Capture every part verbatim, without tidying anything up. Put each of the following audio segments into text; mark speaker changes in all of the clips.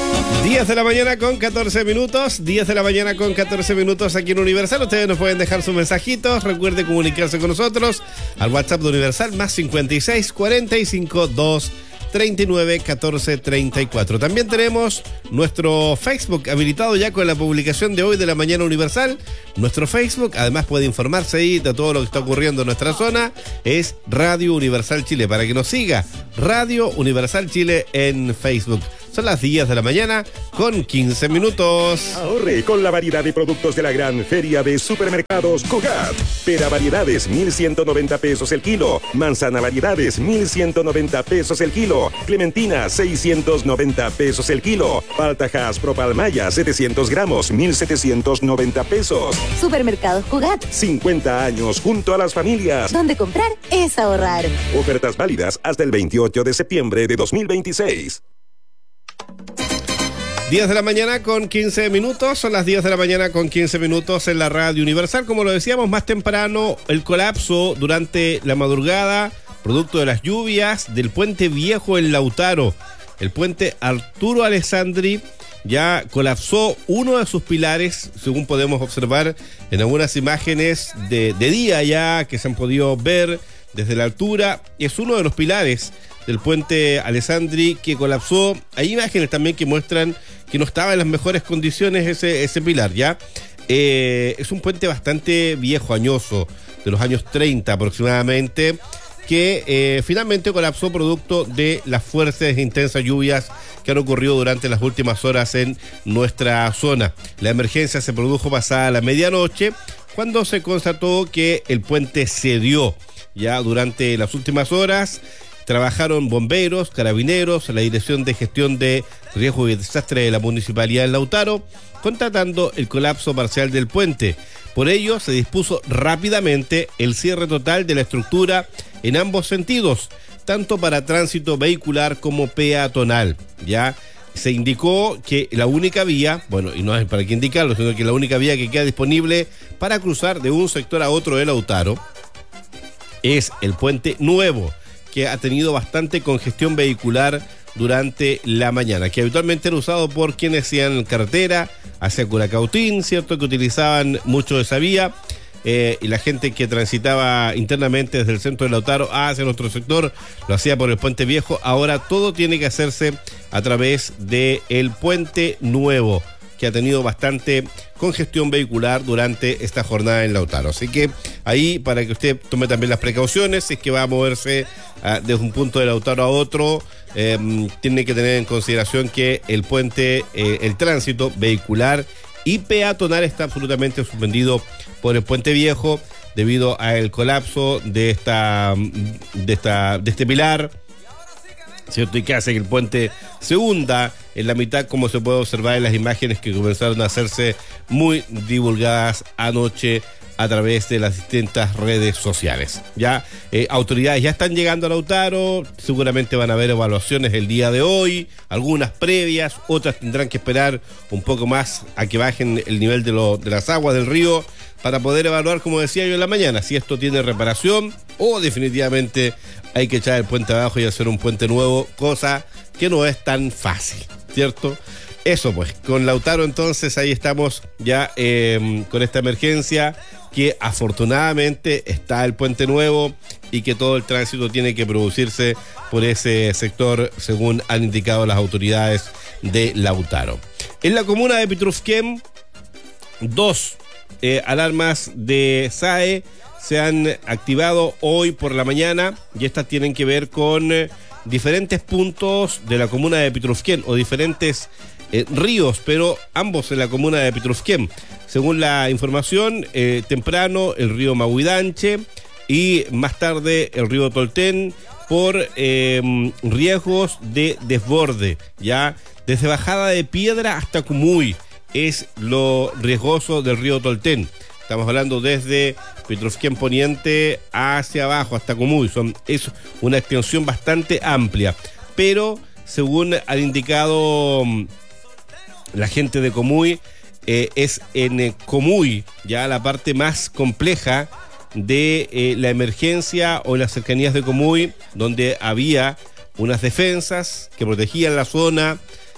Speaker 1: diez de la mañana con catorce minutos, diez de la mañana con catorce minutos aquí en Universal. Ustedes nos pueden dejar sus mensajitos, recuerde comunicarse con nosotros al WhatsApp de Universal más cincuenta y seis, cuarenta y cinco, dos, treinta y nueve, catorce, treinta y cuatro. También tenemos nuestro Facebook habilitado ya con la publicación de hoy de la Mañana Universal. Nuestro Facebook, además puede informarse ahí de todo lo que está ocurriendo en nuestra zona, es Radio Universal Chile, para que nos siga, Radio Universal Chile en Facebook. Son las diez de la mañana con quince minutos.
Speaker 2: Ahorre con la variedad de productos de la gran feria de supermercados Cogat. Pera variedades, mil ciento noventa pesos el kilo. Manzana variedades, mil ciento noventa pesos el kilo. Clementina, seiscientos noventa pesos el kilo. Paltajas Propalmaya, setecientos gramos, mil setecientos noventa pesos.
Speaker 3: Supermercados Cogat.
Speaker 2: cincuenta años junto a las familias.
Speaker 3: Donde comprar es ahorrar.
Speaker 2: Ofertas válidas hasta el veintiocho de septiembre de dos mil veintiséis.
Speaker 1: diez de la mañana con quince minutos, son las diez de la mañana con quince minutos en la Radio Universal. Como lo decíamos más temprano, el colapso durante la madrugada, producto de las lluvias, del puente viejo en Lautaro. El puente Arturo Alessandri ya colapsó uno de sus pilares, según podemos observar en algunas imágenes de, de día ya que se han podido ver desde la altura. Es uno de los pilares del puente Alessandri que colapsó. Hay imágenes también que muestran que no estaba en las mejores condiciones ese, ese pilar, ¿ya? Eh, es un puente bastante viejo, añoso, de los años treinta aproximadamente, que eh, finalmente colapsó producto de las fuertes e intensas lluvias que han ocurrido durante las últimas horas en nuestra zona. La emergencia se produjo pasada la medianoche, cuando se constató que el puente cedió. Ya durante las últimas horas trabajaron bomberos, carabineros, la Dirección de Gestión de Riesgos y Desastres de la Municipalidad de Lautaro, constatando el colapso parcial del puente. Por ello, se dispuso rápidamente el cierre total de la estructura en ambos sentidos, tanto para tránsito vehicular como peatonal. Ya se indicó que la única vía, bueno, y no es para que indicarlo, sino que la única vía que queda disponible para cruzar de un sector a otro de Lautaro es el puente nuevo, que ha tenido bastante congestión vehicular durante la mañana, que habitualmente era usado por quienes hacían carretera hacia Curacautín, ¿cierto? Que utilizaban mucho esa vía, eh, y la gente que transitaba internamente desde el centro de Lautaro hacia nuestro sector lo hacía por el puente viejo. Ahora todo tiene que hacerse a través del puente nuevo, que ha tenido bastante congestión vehicular durante esta jornada en Lautaro. Así que ahí, para que usted tome también las precauciones, si es que va a moverse uh, desde un punto de Lautaro a otro, eh, tiene que tener en consideración que el puente, eh, el tránsito vehicular y peatonal está absolutamente suspendido por el puente viejo debido al colapso de esta, de esta, de este pilar, ¿cierto? Y que hace que el puente se hunda en la mitad, como se puede observar en las imágenes que comenzaron a hacerse muy divulgadas anoche a través de las distintas redes sociales. Ya eh, autoridades ya están llegando a Lautaro, seguramente van a haber evaluaciones el día de hoy, algunas previas, otras tendrán que esperar un poco más a que bajen el nivel de, lo, de las aguas del río para poder evaluar, como decía yo en la mañana, si esto tiene reparación o definitivamente hay que echar el puente abajo y hacer un puente nuevo, cosa que no es tan fácil, ¿cierto? Eso pues, con Lautaro entonces ahí estamos ya eh, con esta emergencia, que afortunadamente está el puente nuevo y que todo el tránsito tiene que producirse por ese sector, según han indicado las autoridades de Lautaro. En la comuna de Pitrufquén, dos eh, alarmas de S A E se han activado hoy por la mañana y estas tienen que ver con eh, diferentes puntos de la comuna de Pitrufquén o diferentes eh, ríos, pero ambos en la comuna de Pitrufquén. Según la información, eh, temprano el río Mahuidanche y más tarde el río Tolten por eh, riesgos de desborde, ya desde Bajada de Piedra hasta Cumuy es lo riesgoso del río Tolten. Estamos hablando desde Pitrufquén Poniente hacia abajo hasta Cumuy. Son, es una extensión bastante amplia, pero según han indicado la gente de Cumuy, eh, es en eh, Cumuy ya la parte más compleja de eh, la emergencia o en las cercanías de Cumuy, donde había unas defensas que protegían la zona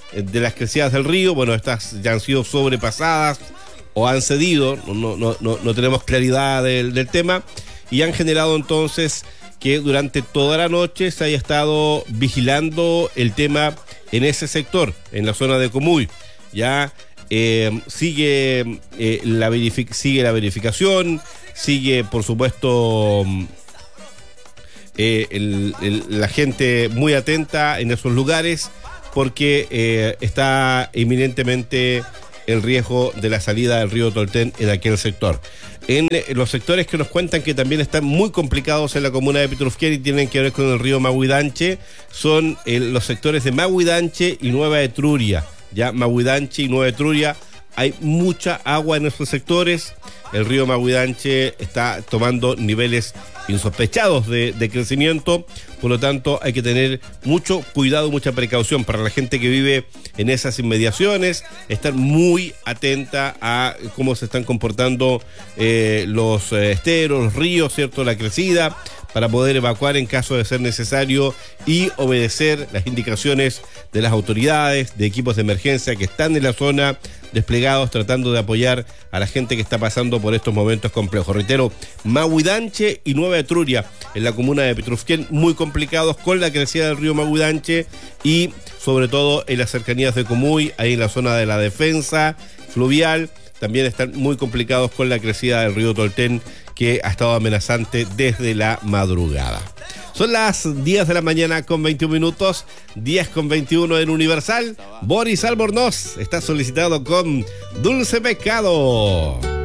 Speaker 1: de las crecidas del río. Bueno, estas ya han sido sobrepasadas o han cedido, no, no, no, no tenemos claridad del, del tema, y han generado entonces que durante toda la noche se haya estado vigilando el tema en ese sector, en la zona de Comuy. Ya eh, sigue, eh, la verific- sigue la verificación, sigue por supuesto eh, el, el, la gente muy atenta en esos lugares, porque eh, está inminentemente el riesgo de la salida del río Tolten en aquel sector. En los sectores que nos cuentan que también están muy complicados en la comuna de Petrufquén y tienen que ver con el río Mahuidanche, son eh, los sectores de Mahuidanche y Nueva Etruria. Ya Mahuidanche y Nueva Etruria, hay mucha agua en esos sectores. El río Mahuidanche está tomando niveles insospechados de, de crecimiento, por lo tanto hay que tener mucho cuidado, mucha precaución para la gente que vive en esas inmediaciones, estar muy atenta a cómo se están comportando eh, los eh, esteros, los ríos, ¿cierto? La crecida, para poder evacuar en caso de ser necesario y obedecer las indicaciones de las autoridades, de equipos de emergencia que están en la zona desplegados tratando de apoyar a la gente que está pasando por estos momentos complejos. Reitero, Mahuidanche y Nueva Etruria en la comuna de Petrufquén, muy complicados con la crecida del río Mahuidanche y sobre todo en las cercanías de Comuy, ahí en la zona de la defensa fluvial, también están muy complicados con la crecida del río Tolten, que ha estado amenazante desde la madrugada. Son las diez de la mañana con veintiún minutos, diez con veintiuno en Universal. Boris Albornoz está solicitado con Dulce Pecado.